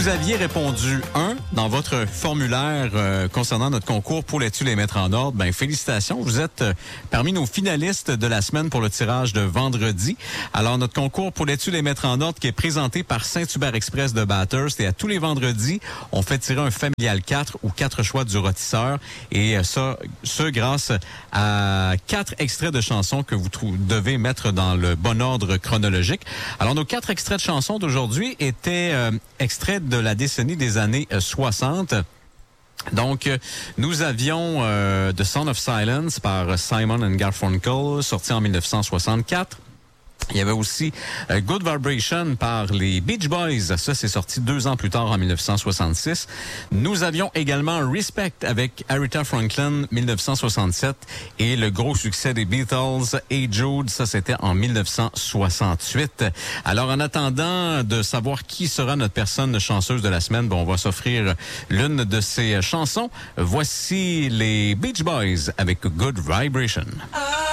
Vous aviez répondu 1 dans votre formulaire concernant notre concours Pourrais-tu les mettre en ordre? Ben, félicitations, vous êtes parmi nos finalistes de la semaine pour le tirage de vendredi. Alors, notre concours Pourrais-tu les mettre en ordre qui est présenté par Saint-Hubert Express de Bathurst. Et à tous les vendredis, on fait tirer un familial 4 ou 4 choix du rôtisseur. Et ça, grâce à 4 extraits de chansons que vous devez mettre dans le bon ordre chronologique. Alors, nos 4 extraits de chansons d'aujourd'hui étaient extraits de la décennie des années 60. Donc, nous avions The Sound of Silence par Simon and Garfunkel, sorti en 1964. Il y avait aussi Good Vibration par les Beach Boys. Ça, c'est sorti 2 ans plus tard, en 1966. Nous avions également Respect avec Aretha Franklin, 1967. Et le gros succès des Beatles, Hey Jude, ça, c'était en 1968. Alors, en attendant de savoir qui sera notre personne chanceuse de la semaine, on va s'offrir l'une de ces chansons. Voici les Beach Boys avec Good Vibration.